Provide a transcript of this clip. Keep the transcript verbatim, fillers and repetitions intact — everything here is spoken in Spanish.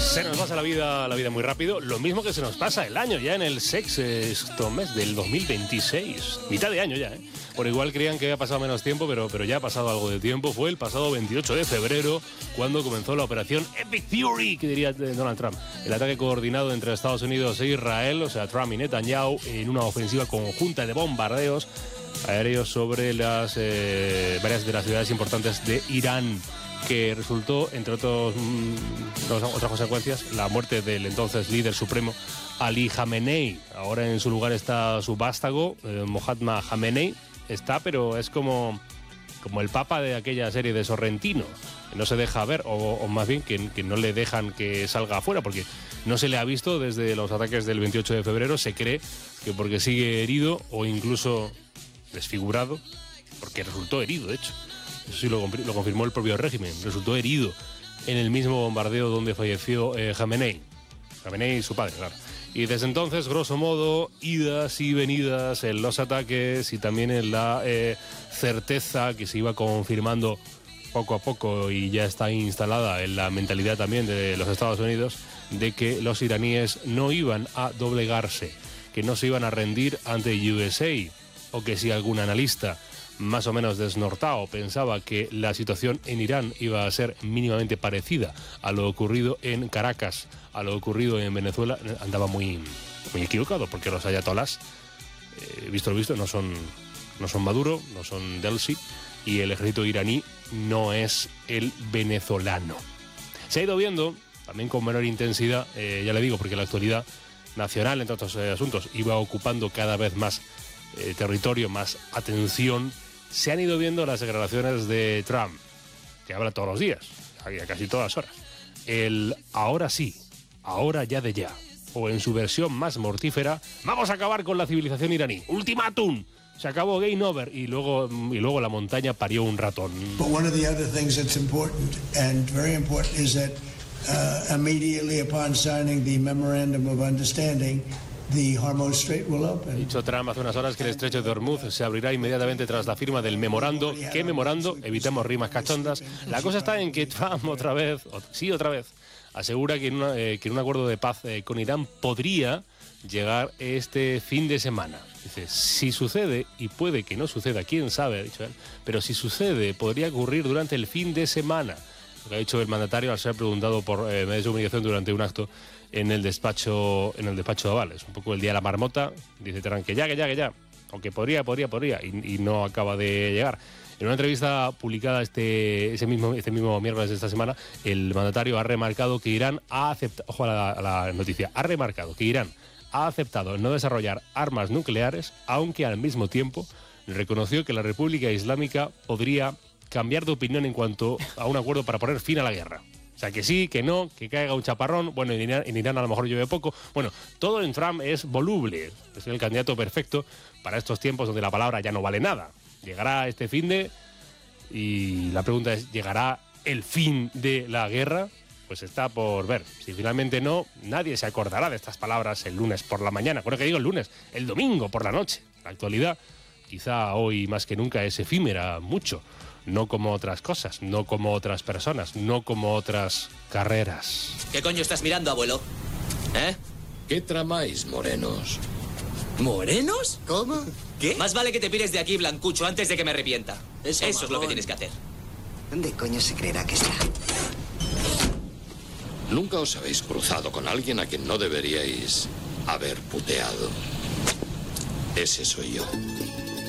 Se nos pasa la vida, la vida muy rápido, lo mismo que se nos pasa el año, ya en el sexto mes del dos mil veintiséis, mitad de año ya, ¿eh? Por igual creían que había pasado menos tiempo, pero, pero ya ha pasado algo de tiempo. Fue el pasado veintiocho de febrero cuando comenzó la operación Epic Fury, que diría Donald Trump, el ataque coordinado entre Estados Unidos e Israel, o sea, Trump y Netanyahu, en una ofensiva conjunta de bombardeos aéreos sobre las eh, varias de las ciudades importantes de Irán, que resultó, entre otros, mmm, otras consecuencias, la muerte del entonces líder supremo Ali Khamenei. Ahora en su lugar está su vástago, eh, Mohammad Khamenei. Está, pero es como, como el papa de aquella serie de Sorrentino, que no se deja ver, o, o más bien que, que no le dejan que salga afuera, porque no se le ha visto desde los ataques del veintiocho de febrero. Se cree que porque sigue herido o incluso desfigurado, porque resultó herido, de hecho. Eso sí lo, lo confirmó el propio régimen. Resultó herido en el mismo bombardeo donde falleció eh, Khamenei. Khamenei y su padre, claro. Y desde entonces, grosso modo, idas y venidas en los ataques y también en la eh, certeza que se iba confirmando poco a poco y ya está instalada en la mentalidad también de los Estados Unidos, de que los iraníes no iban a doblegarse, que no se iban a rendir ante U S A, o que si algún analista más o menos desnortado pensaba que la situación en Irán iba a ser mínimamente parecida a lo ocurrido en Caracas, a lo ocurrido en Venezuela, andaba muy, muy equivocado, porque los ayatolás, eh, visto lo visto, no son, no son Maduro, no son Delsi, y el ejército iraní no es el venezolano. Se ha ido viendo, también con menor intensidad, eh, ya le digo, porque la actualidad nacional, entre otros eh, asuntos, iba ocupando cada vez más eh, territorio, más atención. Se han ido viendo las declaraciones de Trump, que habla todos los días, a casi todas horas. El ahora sí, ahora ya de ya, o en su versión más mortífera, vamos a acabar con la civilización iraní. ¡Ultimátum! Se acabó, game over, y luego, y luego la montaña parió un ratón. But one of the other things that's important, and very important, is that uh, immediately upon signing the memorandum of understanding, the Hormuz Strait will open. Dicho Trump hace unas horas que el estrecho de Hormuz se abrirá inmediatamente tras la firma del memorando. ¿Qué memorando? Evitemos rimas cachondas. La cosa está en que Trump otra vez, o, sí otra vez, asegura que en, una, eh, que en un acuerdo de paz eh, con Irán podría llegar este fin de semana. Dice, si sucede, y puede que no suceda, quién sabe, ha dicho él, pero si sucede, podría ocurrir durante el fin de semana. Lo que ha dicho el mandatario al ser preguntado por eh, medios de comunicación durante un acto en el despacho en el despacho de Oval. Es un poco el día de la marmota. Dice Trump que ya, que ya, que ya. Aunque podría, podría, podría. Y, y no acaba de llegar. En una entrevista publicada este, ese mismo, este mismo miércoles de esta semana, el mandatario ha remarcado que Irán ha aceptado, ojo a la, a la noticia, ha remarcado que Irán ha aceptado no desarrollar armas nucleares, aunque al mismo tiempo reconoció que la República Islámica podría cambiar de opinión en cuanto a un acuerdo para poner fin a la guerra. O sea, que sí, que no, que caiga un chaparrón. Bueno, en Irán, en Irán a lo mejor llueve poco. Bueno, todo en Trump es voluble. Es el candidato perfecto para estos tiempos donde la palabra ya no vale nada. Llegará este finde y la pregunta es, ¿llegará el fin de la guerra? Pues está por ver. Si finalmente no, nadie se acordará de estas palabras el lunes por la mañana. Bueno, que digo el lunes, el domingo por la noche. La actualidad, quizá hoy más que nunca, es efímera mucho. No como otras cosas, no como otras personas, no como otras carreras. ¿Qué coño estás mirando, abuelo? ¿Eh? ¿Qué tramáis, morenos? ¿Morenos? ¿Cómo? ¿Qué? Más vale que te pires de aquí, Blancucho, antes de que me arrepienta. Eso, Eso es lo que mamón. tienes que hacer. ¿Dónde coño se creerá que está? Nunca os habéis cruzado con alguien a quien no deberíais haber puteado. Ese soy yo.